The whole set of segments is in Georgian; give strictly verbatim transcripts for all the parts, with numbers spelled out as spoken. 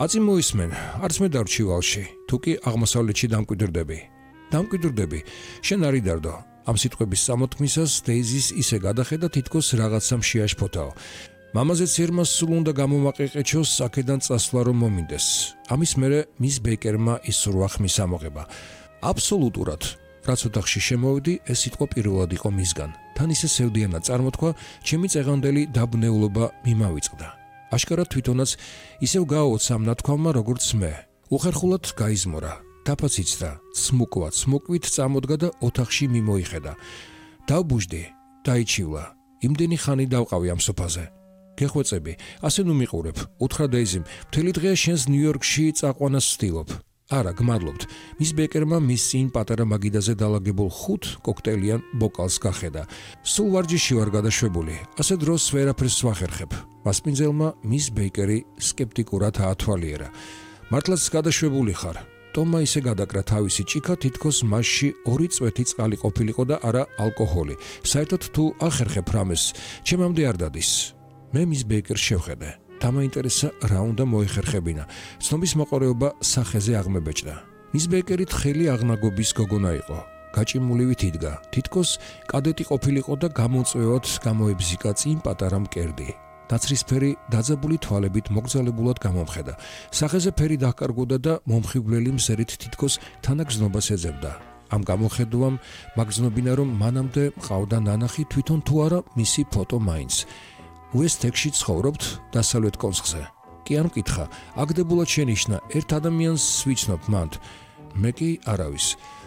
აწი მოისმენ, არც მე დარჩივალში, თუ კი აღმოსავლეთში დამკვიდრდები. დამკვიდრდები, შენ არ იდარდო. ამ სიტყვების წამოთქმისას დეიზის ისე გადახედა, თითქოს რაღაცამ შეაშფოთაო. მამაზე ცირმა სულ უნდა გამომაყეყეჩოს აქედან წასვლა რომ მომინდეს. ამის მერე მის ბეიკერმა ისურვა ხმის ამოღება. აბსოლუტურად, რაც ოთახში შემოვიდი, ეს სიტყვა პირველად იყო მისგან. თან ისე სევდიანად წარმოთქვა, ჩემი წეღანდელი დაბნეულობა მიმავიწყდა. აშკარად თვითონაც ისევ გააოც ამ ნათქვამმა, როგორც მე. უხერხულად გაიზმორა. თაფაც იცდა, სმუკვად სმუკვით წამოდგა და ოთახში მიმოიხედა. დავბუჟდი, დაიჩივლა. იმდენი ხანი დავყავი ამ სოფაზე. გეხვეწები, ასე ნუ მიყურებ, უთხრა დეიზიმ, მთელი დღეა შენს ნიუ-იორკში წაყვანას ვცდილობ. არა, გმადლობთ. მის ბეკერმა მის წინ პატარა მაგიდაზე დალაგებულ ხუთ კოქტეილიან ბოკალს გახედა. სულ ვარჯიში ვარ გადაშვებული, ასე დროს ვერაფერს ვახერხებ. მასპინძელმა მის ბეიკერი სკეპტიკურად აათვალიერა. მართლაც გადაშვებული ხარ. ტომმა ისე გადაკრა თავისი ჭიქა, თითქოს მასში ორი წვეთი წყალი ყოფილიყო და არა ალკოჰოლი. საერთოდ თუ ახერხებ რამეს, ჩემამდე არ დადის. მე მის ბეიკერს შევხედე. დამაინტერესა რა უნდა მოიხერხებინა. ცნობის მოყარეობა სახეზე აღმებეჭდა. მის ბეიკერი თხელი აღნაგობის გოგონა იყო. გაჭიმულივით იდგა. თითქოს კადეტი ყოფილიყო და გამოწვევად გამოებზიკა წინ პატარა მკერდი. დაცრისფერი დაძაბული თვალებით მოგზალებულად გამომხედა. სახეზე ფერი დაკარგოდა და მომხიბვლელი მზერით თითქოს თანაგზნობას ეძებდა. ამ გამოხედვამ მაგზნობინა რომ მანამდე მყავდა ნანახი თვითონ თუ არა მისი ფოტო მაინც. უესტ-ექსში ცხოვრობთ დასავლეთ კონცხზე. კი არ მკითხა, აგდებულად შენიშნა, ერთ ადამიანს ვიცნობ მანდ. მე კი არავის.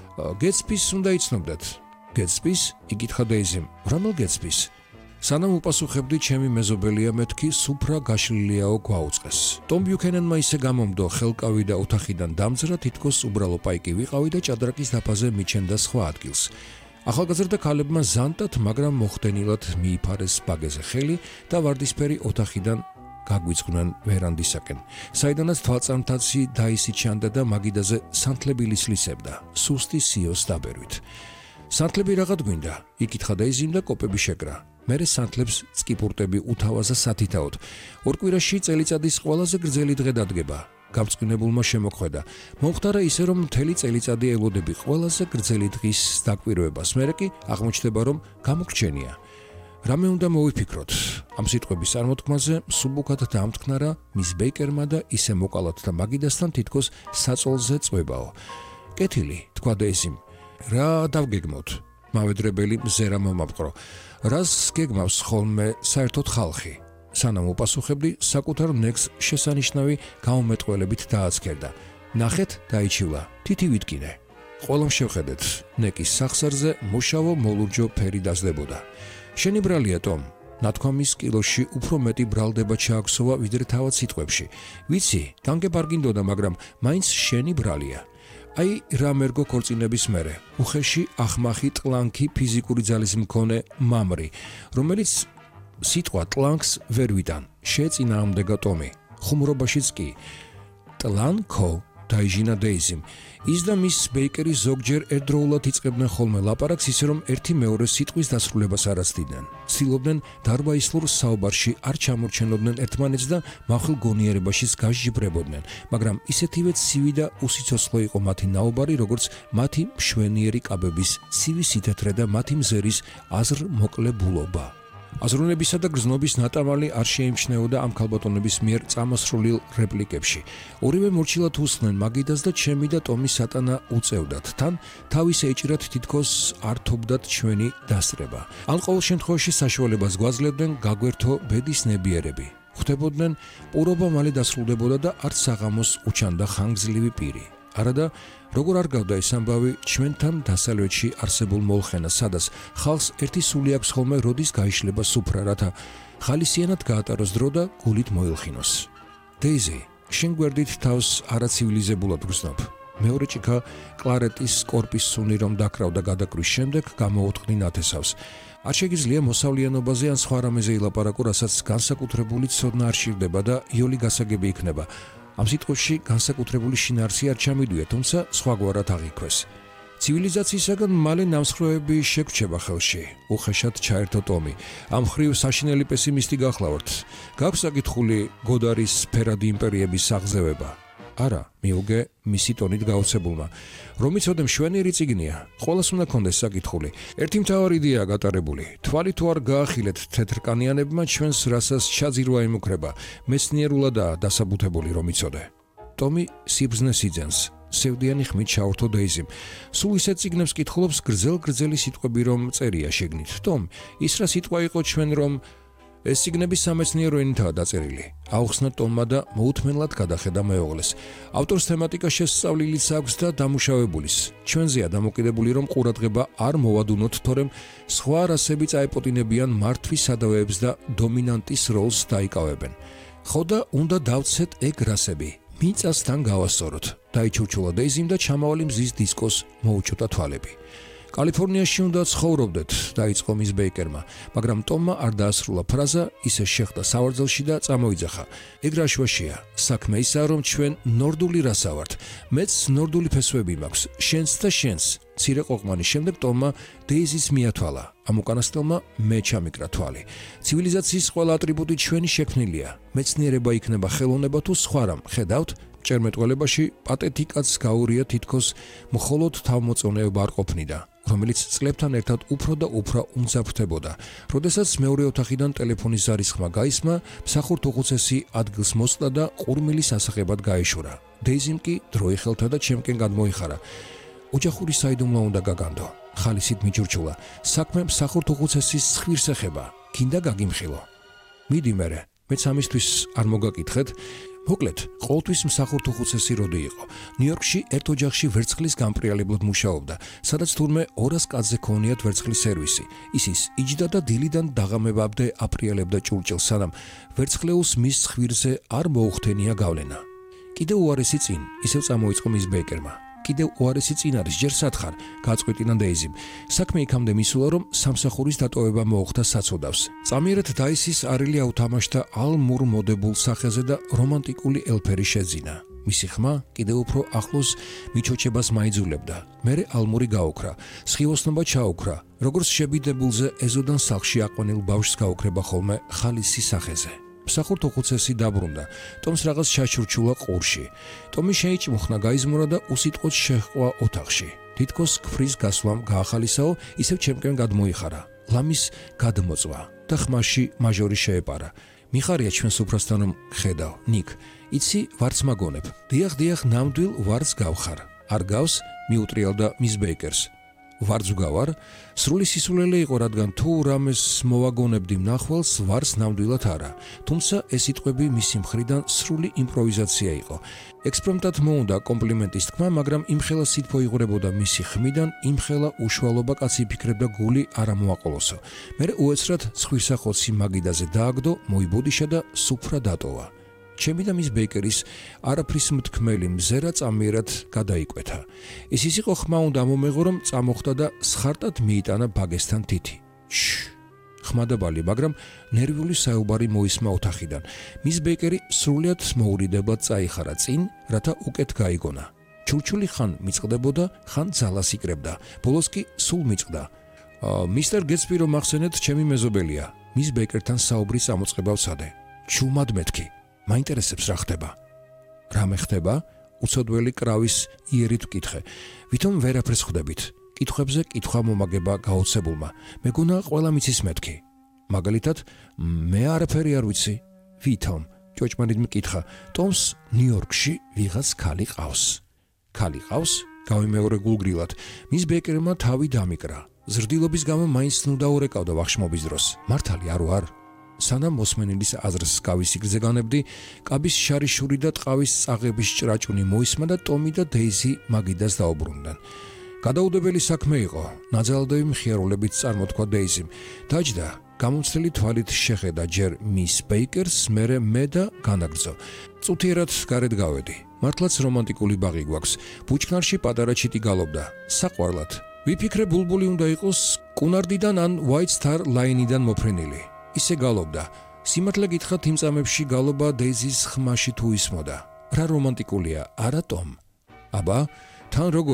გეცპის უნდა იცნობდეთ. გეცპის? იკითხა დეიზიმ. რომელ გეცპის? სანამ უპასუხებდი, ჩემი მეზობელია მეთქი სუფრა გაშლილიაო გვაუწყეს. ტომ ბიუქენენმა ისე გამომდო ხელკავი და ოთახიდან დამძრა, თითქოს უბრალო პაიკი ვიყავი და ჭადრაკის დაფაზე მიჩენდა სხვა ადგილს. ახალგაზრდა ქალებმა ზანტად, მაგრამ მოხდენილად მიიფარეს ბაგეზე ხელი და ვარდისფერი ოთახიდან გაგვიწყდნენ ვერანდისაკენ. საიდანაც თვალწარმთაცი დაისიჩანდა და მაგიდაზე სანთლები ლისლისებდა, სუსტი სიოს დაბერვით. სანთლები რაღაც გვინდა? იკითხა დეიზიმ და კოპები შეკრა. მერე სანთლებს წკიპურტები უთავაზა სათითაოდ. ორ კვირაში წელიწადის ყველაზე გრძელი დღე დადგება. გამწყინებულმა შემოხვედა. მომხდარა ისე, რომ მთელი წელიწადი ელოდები ყველაზე გრძელი დღის დაკვირვებას. მერე კი აღმოჩნდება, რომ გამოგრჩენია. რამე უნდა მოვიფიქროთ. ამ სიტყვების წარმოთქმაზე მსუბუქად დაამტკნარა მის ბეიკერმა და ისე მოკალათთა მაგიდასთან თითქოს საწოლზე წვებაო. კეთილი, თქვა დეიზიმ. რა დავგეგმოთ? მავედრებელი მზერა მომაპყრო. რას გეგმავს ხოლმე საერთოდ ხალხი? სანამ უპასუხებდი, საკუთარ ნეკს შესანიშნავი გამომეტყველებით დააცქერდა. ნახეთ, დაიჩივლა. თითი ვიტკინე. ყველამ შევხედეთ. ნეკის სახსარზე მოშავო მოლურჯო ფერი დასდებოდა. შენი ბრალია, ტომ. ნათქვამის კილოში უფრო მეტი ბრალდება ჩააქსოვა, ვიდრე თავად სიტყვებში. ვიცი, განგებ არ გინდოდა, მაგრამ მაინც შენი ბრალია. აი რა მერგო ქორწინების მერე. უხეში ახმახი ტლანქი ფიზიკური ძალის მქონე მამრი, რომელიც სიტყვა ტლანქს ვერ ვიტან. შეეწინააღმდეგა ტომი. ხუმრობაშიც კი. ტლანქო დაიჟინა დეიზიმ. ის და მის ბეიკერი ზოგჯერ ერთდროულად იწყებდნენ ხოლმე ლაპარაკს, ისე რომ ერთი მეორეს სიტყვის დასრულებას არ აცდიდნენ. ცდილობდნენ დარბაისლურ საუბარში არ ჩამორჩენოდნენ ერთმანეთს და მახვილ გონიერებაშიც გასჯიბრებოდნენ, მაგრამ ისეთივე ცივი და უსიცოცხლო იყო მათი ნაუბარი, როგორც მათი მშვენიერი კაბების ცივი სითეთრე და მათი მზერის აზრმოკლებულობა. აზროვნებისა და გრძნობის ნატავალი არ შეიმჩნეოდა ამ ქალბატონების მიერ წამოსრულილ რეპლიკებში. ორივე მორჩილად უსხდნენ მაგიდას და ჩემი და ტომი სატანა უწევდათ. თან თავის ეჭირათ თითქოს ართობდათ ჩვენი დასწრება. ან ყოველ შემთხვევაში საშუალებას გვაძლევდნენ გაგვერთო ბედის ნებიერები. ხვდებოდნენ პურობა მალე დასრულდებოდა და არც საღამოს უჩანდა ხანგრძლივი პირი. არადა როგორ არ გავდა ეს ამბავი ჩვენთან დასავლეთში არსებულ მოლხენას, სადაც ხალხს ერთი სული აქვს ხოლმე, როდის გაიშლება სუფრა, რათა ხალისიანად გაატაროს დრო და გულით მოილხინოს. დეიზი, შენ გვერდით თავს არაცივილიზებულად გრძნობ. მეორე ჭიქა კლარეტის კორპის სუნი რომ დაკრავდა გადაკრის შემდეგ გამოუტყდი ნათესავს. არ შეგიძლია მოსავლიანობაზე ან სხვა რამეზე ილაპარაკო, რასაც განსაკუთრებული ცოდნა არ სჭირდება და იოლი გასაგები იქნება. ამ სიტყვებში განსაკუთრებული შინაარსი არ ჩამიდუია, თუმცა სხვაგვარად აღიქვეს. ცივილიზაციისაგან მალე ნამსხვრევები შეგრჩება ხელში. უხეშად ჩაერთო ტომი. ამ ხრივ საშინელი პესიმისტი გახლავართ. გაქვს საკითხული გოდარის ფერადი იმპერიების აღზევება. არა, მიუგე მისი ტონით გაოცებულმა. რომ იცოდე მშვენიერი წიგნია, ყველას უნდა კონდეს საკითხული. ერთი მთავარი იდეაა გატარებული. თვალი თუ არ გაახილეთ თეთრკანიანებმა ჩვენს რასას ჩაძირვა ემუქრება. მეცნიერულადაა დასაბუთებული რომ იცოდე. ტომი სიბზნეს იძენს. სევდიანი ხმით ჩავრთო დეიზიმ. სულ ისეთ წიგნებს კითხულობს გრძელ-გრძელი სიტყვები რომ წერია შეგნით. ტომ, ის რა სიტყვა იყო ჩვენ რომ ეს წიგნები სამეცნიერო ენითაა დაწერილი. აუხსნა ტომმა და მოუთმენლად გადახედა მეუღლეს. ავტორს თემატიკა შესწავლილიც აქვს და დამუშავებულის. ჩვენზეა დამოკიდებული რომ ყურადღება არ მოვადუნოთ, თორემ სხვა რასები წაეპოტინებიან მართვის სადავეებს და დომინანტის როლს დაიკავებენ. ხო და უნდა დავცეთ ეგ რასები. მიწასთან გავასწოროთ. დაიჩურჩულა დეიზიმ და ჩამავალი მზის დისკოს მოუჭუდა თვალები. კალიფორნიაში უნდა ცხოვრობდეთ, დაიწყო მის ბეიკერმა, მაგრამ ტომმა არ დაასრულა ფრაზა, ისე შეხდა სავარძელში და წამოიძახა. ეგ რა შვაშია, საქმე ისაა, რომ ჩვენ ნორდული რასა ვართ. მეც ნორდული ფესვები მაქვს, შენს და შენს. მცირე ყოყმანის შემდეგ ტომმა დეიზის მიათვალა. ამ უკანასკნელმა მე ჩამიკრა თვალი. ცივილიზაციის ყველა ატრიბუტი ჩვენი შექმნილია. მეცნიერება იქნება ხელოვნება თუ სხვა რამ, ხედავთ? ჭერმეტყველებაში პატეტიკაც გაურია თითქოს მხოლოდ თავმოწონეობა არ ყოფნიდა, რომელიც წლებთან ერთად უფრო და უფრო უმძაფრდებოდა. როდესაც მეორე ოთახიდან ტელეფონის ზარისხმა გაისმა, მსახურთ უხუცესი ადგილს მოსწდა და ყურმილის ასახებად გაეშურა. დეიზიმ კი დროიხელთა და ჩემკენ გადმოიხარა. ოჯახური საიდუმლო უნდა გაგანდო. ხალისით მიჯურჩულა. საქმე მსახურთ უხუცესის ცხვირს ეხება. გინდა გაგიმხილო. მიდი მერე, მეც ამისთვის არ მოგაკითხეთ. მოკლედ, ყოველთვის მსახურთ უხუცესი როდი იყო. ნიუ-იორკში ერთ ოჯახში ვერცხლის გამპრიალებლად მუშაობდა, სადაც თურმე ორას კაცზე ქონიათ ვერცხლის სერვისი. ისის იჯდა და დილიდან დაღამებამდე აპრიალებდა ჭურჭელს, სანამ ვერცხლეულს მის ცხვირზე არ მოუხდენია გავლენა. კიდევ უარესი წინ, ისევ წამოიწყო მის ბეიკერმა. კიდევ უარესი წინ არის, ჯერ სათხარ, გაწყვეტინა დეიზიმ. საქმე იქამდე მისულა, რომ სამსახურის დატოვება მოუხდა საცოდავს. წამიერად დაისის არილი აუთამაშთა ალ-მურ მოდებულ სახეზე და რომანტიკული ელფერი შეძინა. მისი ხმა კიდევ უფრო ახლოს მიჩოჩებას მაიძულებდა. მერე ალმური გაუქრა, სხივოსნობა ჩაუქრა, როგორც შებიდებულზე ეზოდან სახლში აყვანილ ბავშვს გაუქრება ხოლმე ხალისის სახეზე. მსახურთ უხუცესი დაბრუნდა. ტომს რაღაც ჩაჩურჩულა ყურში. ტომი შეიჭმუხნა, გაიზმურა და უსიტყვოდ შეჰყვა ოთახში. თითქოს ქფრის გასვლამ გაახალისაო, ისევ ჩემკენ გადმოიხარა. ლამის გადმოწვა და ხმაში მაჟორი შეეპარა. მიხარია ჩვენს უფროსთან რომ ხედავ, ნიკ. იცი, ვარც მაგონებ. დიახ, დიახ, ნამდვილ ვარც გავხარ. არ გავს, მიუტრიალდა მის ბეიკერს. ვარც გავარ, სრული სისულელე იყო, რადგან თუ რამეს მოვაგონებდი მნახველს, ვარს ნამდვილად არა. თუმცა ეს სიტყვები მისი მხრიდან სრული იმპროვიზაცია იყო. ექსპრომტად მოუნდა კომპლიმენტის თქმა, მაგრამ იმხელა სითბო იღვრებოდა მისი ხმიდან, იმხელა უშუალობა კაცი ფიქრებდა გული არ ამოაყოლოსო. მერე უეცრად ცხვირსახოცი მაგიდაზე დააგდო, მოიბოდიშა და სუფრა დატოვა. ჩემი და მის ბეიკერის არაფრის მთქმელი მზერა წამიერად გადაიკვეთა. ის ის იყო ხმა უნდა მომეღო, რომ წამოხდა და სხარტად მიიტანა ბაგესთან თითი. შშ, ხმადაბალი, მაგრამ ნერვიული საუბარი მოისმა ოთახიდან. მის ბეიკერი სრულიად მოურიდებლად წაიხარა წინ, რათა უკეთ გაიგონა. ჩურჩული ხან მიწყდებოდა, ხან ძალას იკრებდა. ბოლოს კი სულ მიწყდა. მისტერ გეცპი რომ ახსენეთ, ჩემი მეზობელია. მის ბეიკერთან საუბრის ამოწყება ვცადე. ჩუმად მეთქი. მაინტერესებს რა ხდება. რამე ხდება? უცოდველი კრავის იერით ვკითხე. ვითომ ვერაფერს ხვდებით. კითხვებზე კითხვა მომაგება გაოცებულმა. მეგონა ყველა მიცის მეთქი. მაგალითად, მე არაფერი არ ვიცი. ვითომ? ჭოჭმანით მკითხა. ტომს ნიუ-იორკში ვიღაც ქალი ყავს. ქალი ყავს? გავიმეორე გულგრილად. მის ბეიკერმა თავი დამიკრა. ზრდილობის გამო მაინც ნუ დაურეკავდა ვახშმობის დროს. მართალი არო არ? სანამ მოსმენელის აზრს კავის სიგრძე განებდი, კაბის შარიშური და ტყავის წაღების ჭრაჭუნი მოისმა და ტომი და დეიზი მაგიდას დაუბრუნდნენ. გადაუდებელი საქმე იყო, ნაძალდევი მხიარულებით წარმოთქვა დეიზიმ. დაჯდა, გამომცდელი თვალით შეხედა ჯერ მის ბეიკერს, მერე მე და განაგრძო. წუთიერად გარეთ გავედი. მართლაც რომანტიკული ბაღი გვაქვს. ბუჩქნარში პატარა ჩიტი გალობდა. საყვარლად. ვიფიქრე ბულბული უნდა იყოს კუნარდიდან ან White Star Line-დან მოფრენილი. ისე გალობდა. სიმართლე გითხრათ, იმ წამებში გალობა დეიზის ხმაში თუ ისმოდა. რა რომანტიკულია, არა ტომ? აბა, თან როგორი?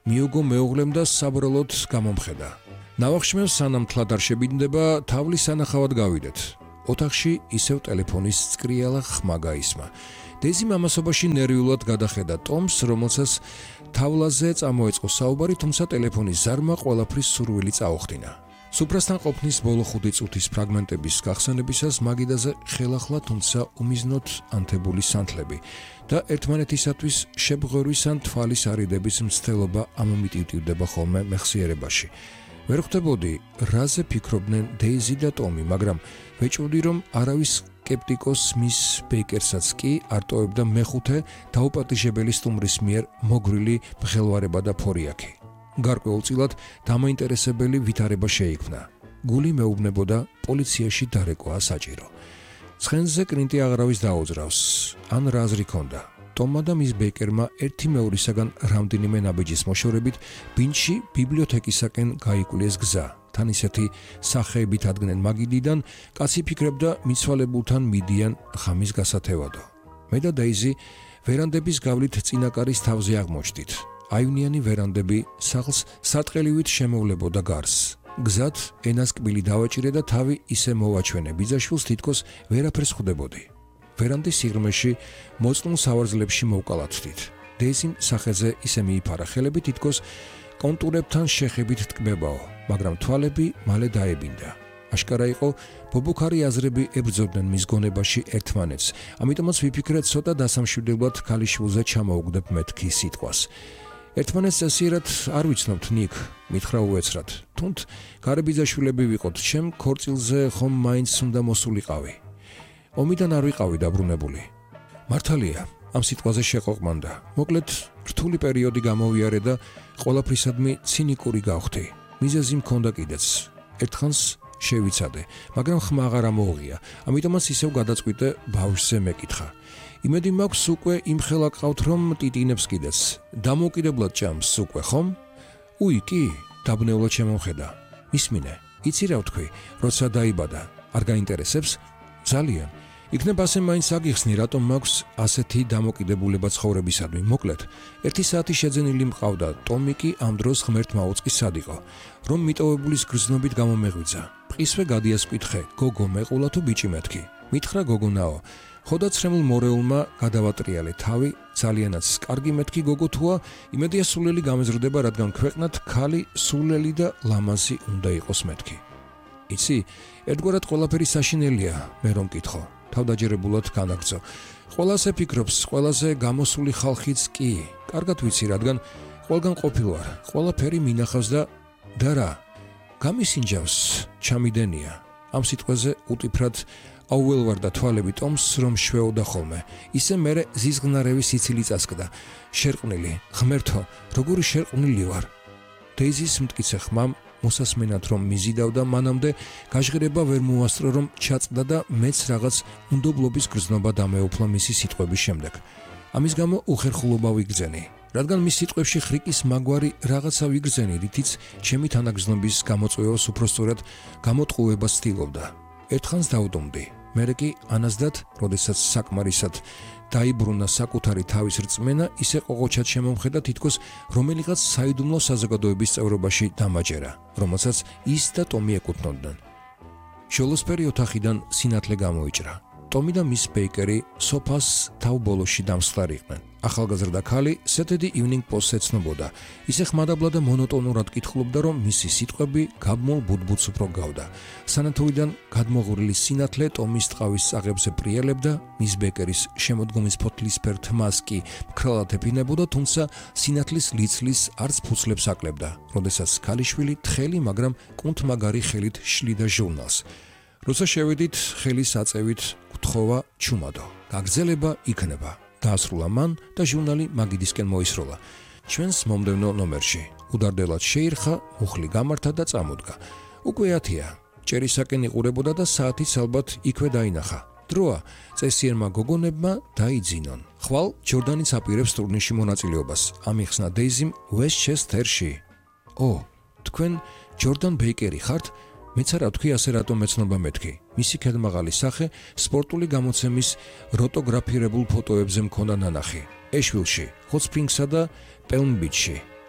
მიუგო მეუღლემ და საბრალოდ გამომხედა. ნავახშმენს სანამ თლად არ შებინდება, თავლის სანახავად გავიდეთ. ოთახში ისევ ტელეფონის წკრიალა ხმა გაისმა. დეიზი მამასობაში ნერვიულად გადახედა ტომს, რომელსაც თავლაზე წამოეწყო საუბარი, თუმცა ტელეფონის ზარმა ყველაფრის სურვილი წაუხდინა. სუფრასთან ყოფნის ბოლო ხუთი წუთის ფრაგმენტების გახსენებისას მაგიდაზე ხელახლა, თუმცა უმიზნოდ ანთებული სანთლები და ერთმანეთისათვის შებღვერვის ან თვალის არიდების მცდელობა ამომიტივტივდება ხოლმე მეხსიერებაში. ვერ ხვდებოდი, რაზე ფიქრობდნენ დეიზი და ტომი, მაგრამ ვეჭვდი, რომ არავის სკეპტიკოს მის ბეიკერსაც კი არ ტოვებდა მეხუთე დაუპატიჟებელი სტუმრის მიერ მოგვრილი მღელვარება და ფორიაქი. გარკვეულწილად დამაინტერესებელი ვითარება შეიქმნა. გული მეუბნებოდა პოლიციაში დარეკვა საჭირო. ცხენზე კრინტი აღარავის დაუძრავს, ან რა აზრი ქონდა. ტომმა და მის ბეიკერმა ერთი მეორისაგან რამდენიმე ნაბიჯის მოშორებით ბინჩი ბიბლიოთეკისაკენ გაიკვლიეს გზა. თან ისეთი სახეებით ადგნენ მაგიდიდან, კაცი ფიქრებდა მიცვალებულთან მიდიან ღამის გასათევადო. მე და დეიზი ვერანდების გავლით წინაკარის თავზე აღმოჩდით. აივნიანი ვერანდები სახლს სარტყელივით შემოვლებოდა გარს. გზად ენას კბილი დავაჭირე და თავი ისე მოვაჩვენე ბიძაშვილს, თითქოს ვერაფერს ხვდებოდი. ვერანდის სიღრმეში მოწნულ სავარძლებში მოვკალათვდით. დეიზიმ სახეზე ისე მიიფარა ხელები, თითქოს კონტურებთან შეხებით ტკბებაო, მაგრამ თვალები მალე დაებინდა. აშკარა იყო, ბობოქარი აზრები ებრძოდნენ მის გონებაში ერთმანეთს, ამიტომაც ვიფიქრე ცოტა დასამშვიდებლად ქალიშვილზე ჩამოუგდებ მეთქი სიტყვას. ერთმანეთს წესიერად არ ვიცნობთ, ნიკ, მითხრა უეცრად. თუნდ გარებიძაშვილები ვიყოთ, ჩემ ქორწილზე ხომ მაინც უნდა მოსულიყავი. ომიდან არ ვიყავი დაბრუნებული. მართალია, ამ სიტყვაზე შეყოყმანდა. მოკლედ, რთული პერიოდი გამოვიარე და ყველაფრისადმი ცინიკური გავხდი. მიზეზი მქონდა კიდეც. ერთხანს შევიცადე, მაგრამ ხმა აღარ ამოუღია. ამიტომაც ისევ გადაწყვიტე ბავშვზე მეკითხა. იმედი მაქვს უკვე იმხელა ყავთ, რომ ტიტინებს კიდეც. დამოუკიდებლად ჭამს უკვე, ხომ? უი, კი, დაბნეულად შემომხედა. მისმინე, იცი რა ვთქვი, როცა დაიბადა, არ გაინტერესებს? ძალიან. იქნებ ასე მაინც აგიხსნი, რატომ მაქვს ასეთი დამოკიდებულება ცხოვრებისადმი. მოკლედ, ერთი საათი შეძენილი მყავდა, ტომი კი ამ დროს ღმერთმა უწყის სად იყო, რომ მიტოვებულის გრძნობით გამომეღვიძა. მყისვე გადიას მკითხე, გოგო მეყულა თუ ბიჭი მეთქი? მითხრა გოგონაო. ხოდაცრემლ მორეულმა გადავატრიალე თავი, ძალიანაც კარგი მეთქი გოგო თუა, იმედია სულელი გამეზრდება, რადგან ქვეყნად ქალი სულელი და ლამაზი უნდა იყოს მეთქი. იცი, ერთგვარად ყველაფერი საშინელია, მე რომ მკითხო. თავდაჯერებულად განაგრძო. ყველასე ფიქრობს, ყველაზე გამოსული ხალხიც კი. კარგად ვიცი, რადგან ყველგან ყოფილ ვარ. ყველაფერი მინახავს და და რა? გამისინჯავს, ჩამიდენია. ამ სიტყვაზე უტიფრად აუველვარდა თვალები ტომს, რომ შვეოდა ხოლმე. ისე მერე ზიზღნარევი სიცილი წასკდა. შერყვნილი, ღმერთო, როგორი შერყვნილი ვარ. დეიზის მტკიცე ხმამ მოსასმენად რომ მიზიდავდა, მანამდე გაჟღერება ვერ მოასწრო, რომ ჩაწყდა და მეც რაღაც უნდობლობის გრძნობა დამეუფლა მისი სიტყვების შემდეგ. ამის გამო უხერხულობა ვიგრძენი, რადგან მის სიტყვებში ხრიკის მაგვარი რაღაცა ვიგრძენი, რითიც ჩემი თანაგრძნობის გამოწვევას უпроსტურად გამოტყუებას ცდილობდა. ერთხანს დავდომდი, მერე კი ანაზდათ, როდესაც საკმარისად დაიბრუნა საკუთარი თავის რწმენა, ისე ყოყოჩად შემომხედა, თითქოს რომელიღაც საიდუმლო საზოგადოების წევრობაში დამაჯერა, რომელსაც ის და ტომი ეკუთვნოდნენ. შოლოსფერი ოთახიდან სინათლე გამოიჭრა. ტომი და მის ბეიკერი სოფას თავბოლოში დამსხლარი იყვნენ. ახალგაზრდა ქალი სეთედი ივნინგ პოსტს ეცნობოდა. ისე ხმადაბლა და მონოტონურად კითხულობდა, რომ მისი სიტყვები გაბმულ ბუდბუდს უფრო გავდა. სანათურიდან გადმოღვრილი სინათლე ტომის ტყავის წაღებზე პრიელებდა, მის ბეიკერის შემოდგომის ფოთლისფერ თმას კი მკრალად ეფინებოდა, თუმცა სინათლის ლიცლის არც ფუცლებს აკლებდა, როდესაც ქალიშვილი თხელი, მაგრამ კუნთმაგარი ხელით შლიდა ჟურნალს. როცა შევედით, ხელის აწევით გთხოვა ჩუმადო. გაგრძელება იქნება. დაასრულა მან და ჟურნალი მაგიდისკენ მოისროლა. ჩვენს მომდევნო ნომერში. უდარდელად შეირხა, მუხლი გამართა და წამოდგა. უკვე ათია. ჭერისაკენ იყურებოდა და საათიც ალბათ იქვე დაინახა. დროა წესიერმა გოგონებმა დაიძინონ. ხვალ ჯორდანიც აპირებს ტურნირში მონაწილეობას. ამიხსნა დეიზიმ ვესტჩესტერში. ო, თქვენ ჯორდან ბეიკერი ხართ? მეც არა თქვი ასე რატომ მეცნობა მეთქი. მისი ქედმაღალი სახე სპორტული გამოცემის როტოგრაფირებულ ფოტოებზე მქონდა ნანახი. ეშვილში, ჰოტ სპრინგსა და პელმ ბიჩში.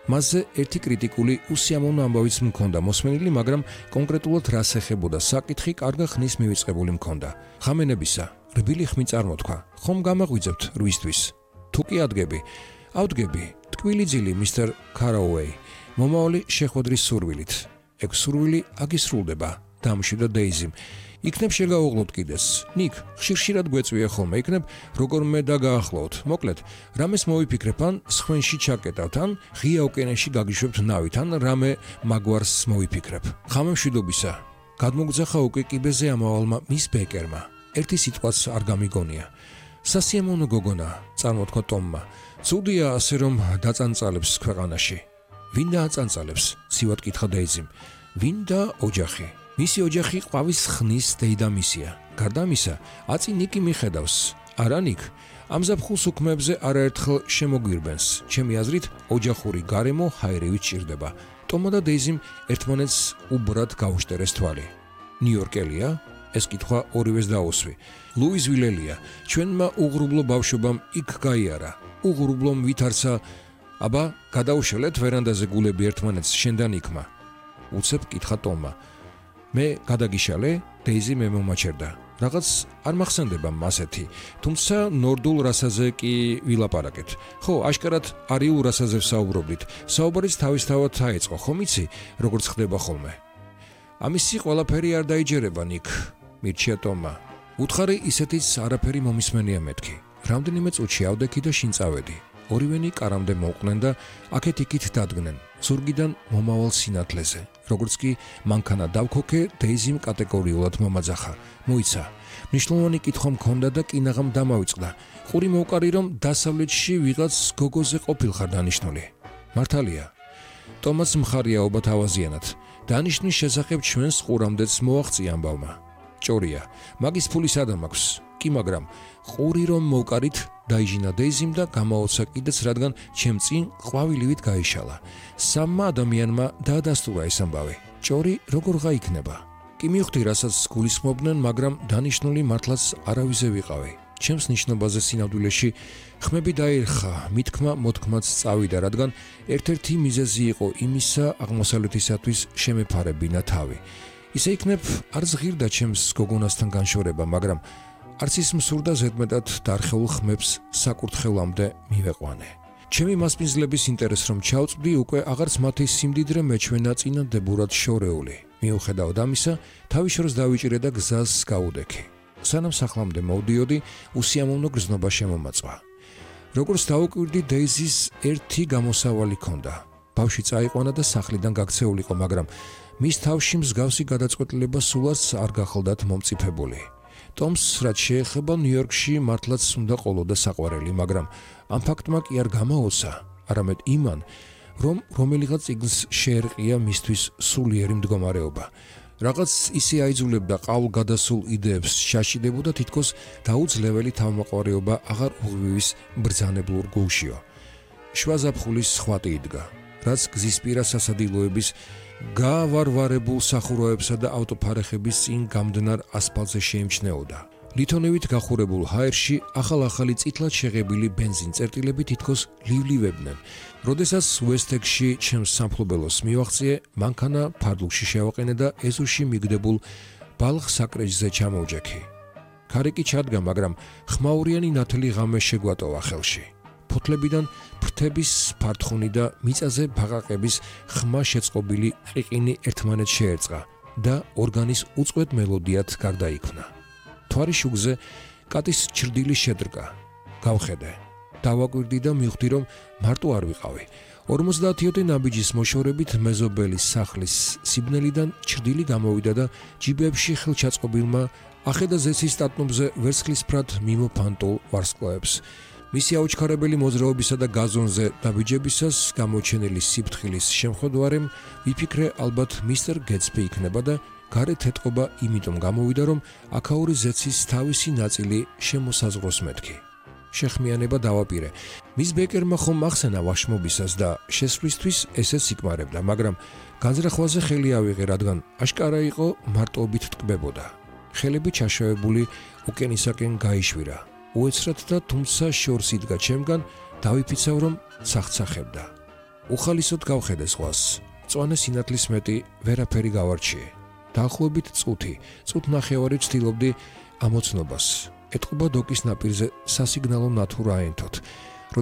მასზე ერთი კრიტიკული უსიამოვნო ამბავიც მქონდა მოსმენილი, მაგრამ კონკრეტულად რას ეხებოდა საკითხი კარგა ხნის მივიწყებული მქონდა. ხამენებისა, რბილი ხმი წარმოთქვა, ხომ გამაღვიძებთ რვისთვის. თუ კი ადგები, ავდგები, ტკბილი ძილი მისტერ ქარაუეი, მომავალი შეხვედრის სურვილით. ეგ სურვილი აგისრულდება, დამშვიდა დეიზიმ. იქნებ შეგაუღლოთ კიდეს. ნიკ, ხშირ-ხშირად გვეწვია ხოლმე, იქნებ როგორმე დაგაახლოვთ. მოკლედ, რამეს მოვიფიქრებ ან სხვენში ჩაკეტავთ, ან ღია ოკეანეში გაგიშვებთ ნავით, ან რამე მაგვარს მოვიფიქრებ. ხამე მშვიდობისა. გადმოგძახა უკვე კიბეზე ამავალმა მის ბეკერმა. ერთი სიტყვაც არ გამიგონია. სასიამოვნო გოგონა, წარმოთქვა ტომმა. ცუდია ასე რომ დაწანწალებს ქვეყანაში. ვინ დააწანწალებს? ცივად კითხა დეიზიმ. ვინ და ოჯახი? მისი ოჯახი ყვავის ხნის დეიდამისია. გარდა ამისა, აწი ნიკი მიხედავს. არა ნიკ, ამ ზაფხულს უქმებზე არაერთხელ შემოგვირბენს. ჩემი აზრით, ოჯახური გარემო ჰაერივით ჭირდება. ტომა და დეიზიმ ერთმანეთს უბრად გაუშტერეს თვალი. ნიუ-იორკელია? ეს კითხვა ორივეს დაუსვი. ლუიზვილელია, ჩვენმა უღრუბლო ბავშვობამ იქ გაიარა. უღრუბლომ ვითარცა, აბა, გადაუშელეთ ვერანდაზე გულები ერთმანეთს შენდან იქმა. უცებ კითხა ტომა. მე გადაგიშალე, დეიზი მე მომაჩერდა. რაღაც არ მახსენდება მასეთი, თუმცა ნორდულ რასაზე კი ვილაპარაკეთ. ხო, აშკარად არიულ რასაზე ვსაუბრობდით. საუბარიც თავისთავად დაიწყო, ხომ იცი, როგორც ხდება ხოლმე. ამისი ყველაფერი არ დაიჯერება, ნიკ, მირჩია ტომა. უთხარი ისეთიც არაფერი მომისმენია მეთქი. რამდენიმე წუთში ავდექი და შინ წავედი. ორივენი კარამდე მოუყვნენ და აქეთ-იქით დადგნენ, ზურგიდან მომავალ სინათლეზე. როგორც კი მანქანა დავქოქე, დეიზიმ კატეგორიულად მომაძახა. მოიცა. მნიშვნელოვანი კითხვა მქონდა და კინაღამ დამავიწყდა. ყური მოვკარი, რომ დასავლეთში ვიღაც გოგოზე ყოფილხარ დანიშნული. მართალია. ტომას მხარიაობა თავაზიანად. დანიშნვის შესახებ ჩვენს ყურამდეც მოაღწია ამბავმა. ჭორია. მაგის ფული სადამ აქვს? კი, მაგრამ ყური რომ მოვკარით, დაიჟინა დეიზიმ და გამაოცა კიდეც, რადგან ჩემ წინ ყვავილივით გაიშალა. სამმა ადამიანმა დაადასტურა ეს ამბავი. ჭორი როგორ გაიქნება? კი მივხვდი, რასაც გულისხმობდნენ, მაგრამ დანიშნული მართლაც არავიზე ვიყავი. ჩემს ნიშნობაზე სინამდვილეში ხმები დაერხა, მითქმა მოთქმაც წავიდა, რადგან ერთ-ერთი მიზეზი იყო იმისა აღმოსავლეთისათვის შემეფარებინა თავი. ისე იქნებ არ ზღირდა ჩემს გოგონასთან განშორება, მაგრამ არც ის მსურდა ზედმეტად დარხეულ ხმებს საკურთხევლამდე მივეყვანე. ჩემი მასპინძლების ინტერესს რომ ჩავწვდი, უკვე აღარც მათი სიმდიდრე მეჩვენა წინადებურად შორეული. მიუხედავად ამისა, თავის შორს დავიჭირე და გზას გავუდექი. სანამ სახლამდე მოვდიოდი, უსიამოვნო გრძნობა შემომაწვა. როგორც დავუკვირდი, დეიზის ერთი გამოსავალი ჰქონდა. ბავშვი წაიყვანა და სახლიდან გაქცეულიყო, მაგრამ მის თავში მსგავსი გადაწყვეტილება სულაც არ გახლდათ მომწიფებული. ტომს რაც შეეხება, ნიუ-იორკში მართლაც უნდა ყოლოდა საყვარელი, მაგრამ ამ ფაქტმა კი არ გამაოცა, არამედ იმან, რომ რომელიღაც წიგნს შეერყია მისთვის სულიერი მდგომარეობა. რაღაც ისე აიძულებდა ყაულგადასულ იდეებს შაშიდებოდა, თითქოს დაუძლეველი თავმოყარეობა აღარ უღვივის ბრძანებლურ გულშიო. შუა ზაფხულის ხვატი იდგა, რაც გზისპირა სასადილოების გავარვარებულ სახურავებსა და ავტოფარეხების წინ გამდნარ ასფალტზე შეიმჩნეოდა. ლითონებით გახურებულ ჰაერში ახალ-ახალი წითლად შეღებილი ბენზინ წერტილები თითქოს ლივლივებდნენ. როდესაც უესტეგში ჩემს სამფლობელოს მივაღწიე, მანქანა ფარდლში შევაყენე და ეზოში მიგდებულ ბალხ საკრეჯზე ჩამოვჯექი. ქარიკი ჩადგა, მაგრამ ხმაურიანი ნათელი ღამე შეგვატოვა ხელში. ფოთლებიდან ფრთების ფართხუნი და მიწაზე ბაყაყების ხმა შეწყობილი ყიყინი ერთმანეთს შეერწყა და ორგანის უწყვეტ მელოდიად გარდაიქმნა. თვარის შუგზე კატის ჩრდილი შედრკა. გავხედე. დავაკვირდი და მივხვდი, რომ მარტო არ ვიყავი. ორმოცდაათიოდე ნაბიჯის მოშორებით მეზობელის სახლის სიბნელიდან ჩრდილი გამოვიდა და ჯიბებში ხელჩაწყობილმა ახედა ზეცის სტატნობზე ვერცხლისფრად მიმოფანტულ ვარსკვლავებს. მისი აუჩქარებელი მოძრაობისა და გაზონზე დაბიჯებისას გამოჩენილი სიფრთხილის შემხედვარემ ვიფიქრე, ალბათ მისტერ გეტსბი იქნება და გარეთ ეთყობა იმიტომ გამოვიდა, რომ აქაური ზეცის თავისი ნაწილი შემოსაზღვროს მეთქი. შეხმიანება დავაპირე. მის ბეკერმა ხომ ახსენა ვაშმობისას და შესვლისთვის ესეც იკმარებდა, მაგრამ განზრახვაზე ხელი ავიღე, რადგან აშკარა იყო მარტოობით ტკბებოდა. ხელები ჩაშავებული ოკეანისაკენ გაიშვირა. უეცრად და თუმცა შორს იდგა ჩემგან, დავიფიცავ, რომ ცახცახებდა. უხალისოდ გავხედე ზღვას. წვანე სინათლის მეტი ვერაფერი გავარჩიე. დაახლოებით წუთი, წუთ ნახევარი ვცდილობდი ამოცნობას. ეტყობა დოკის ნაპირზე სასიგნალო ნათურა აენთოთ.